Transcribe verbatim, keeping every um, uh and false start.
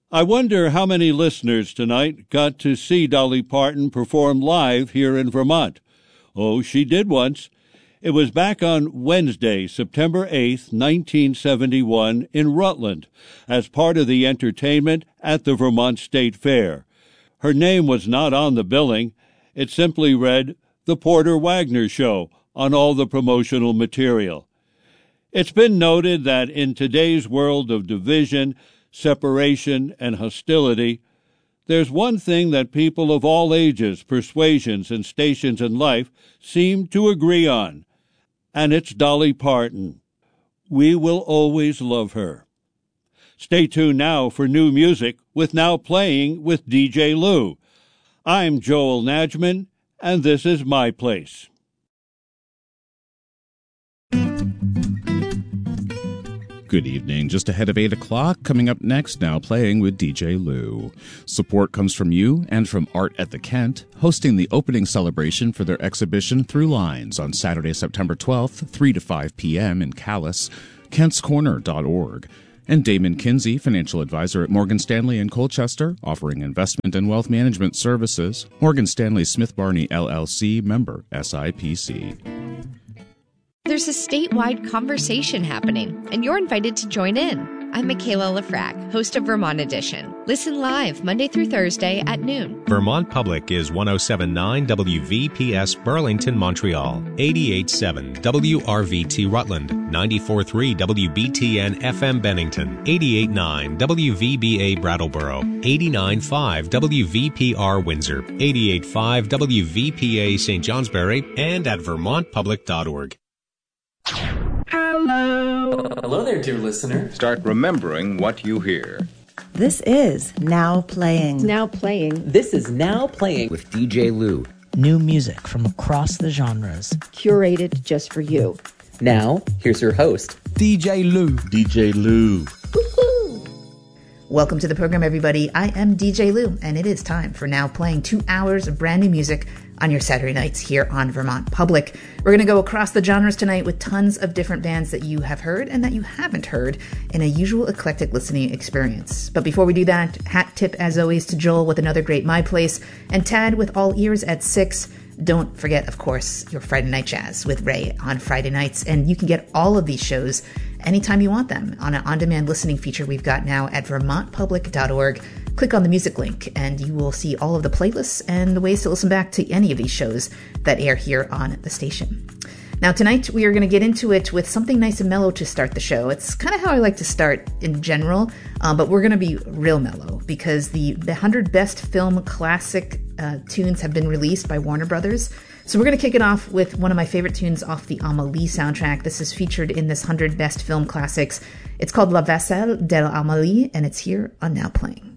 I wonder how many listeners tonight got to see Dolly Parton perform live here in Vermont. Oh, she did once. It was back on Wednesday, September eighth, nineteen seventy-one, in Rutland, as part of the entertainment at the Vermont State Fair. Her name was not on the billing. It simply read, The Porter Wagner Show, on all the promotional material. It's been noted that in today's world of division, separation, and hostility, there's one thing that people of all ages, persuasions, and stations in life seem to agree on, and it's Dolly Parton. We will always love her. Stay tuned now for new music with Now Playing with D J Lou. I'm Joel Najman, and this is My Place. Good evening. Just ahead of eight o'clock, coming up next, Now Playing with D J Lou. Support comes from you and from Art at the Kent, hosting the opening celebration for their exhibition Through Lines on Saturday, September twelfth, three to five p.m. in Calais, kents corner dot org. And Damon Kinsey, financial advisor at Morgan Stanley in Colchester, offering investment and wealth management services. Morgan Stanley Smith Barney, L L C, member S I P C. There's a statewide conversation happening, and you're invited to join in. I'm Michaela Lafrac, host of Vermont Edition. Listen live Monday through Thursday at noon. Vermont Public is one oh seven point nine W V P S Burlington, Montreal, eighty-eight point seven W R V T Rutland, ninety-four point three W B T N F M Bennington, eighty-eight point nine W V B A Brattleboro, eighty-nine point five W V P R Windsor, eighty-eight point five W V P A Saint Johnsbury, and at vermont public dot org. Hello. Hello there, dear listener. Start remembering what you hear. This is Now Playing. Now Playing. This is Now Playing with D J Lou. New music from across the genres. Curated just for you. Now, here's your host, D J Lou. D J Lou. Woo-hoo. Welcome to the program, everybody. I am D J Lou, and it is time for Now Playing, two hours of brand new music on your Saturday nights here on Vermont Public. We're going to go across the genres tonight with tons of different bands that you have heard and that you haven't heard in a usual eclectic listening experience. But before we do that, hat tip as always to Joel with another great My Place, and Tad with All Ears at six. Don't forget, of course, your Friday Night Jazz with Ray on Friday nights, and you can get all of these shows anytime you want them on an on-demand listening feature we've got now at vermont public dot org. Click on the music link and you will see all of the playlists and the ways to listen back to any of these shows that air here on the station. Now tonight we are going to get into it with something nice and mellow to start the show. It's kind of how I like to start in general, uh, but we're going to be real mellow because the, the one hundred Best Film Classic uh, tunes have been released by Warner Brothers. So we're going to kick it off with one of my favorite tunes off the Amélie soundtrack. This is featured in this one hundred Best Film Classics. It's called La Vasselle de l'Amélie, and it's here on Now Playing.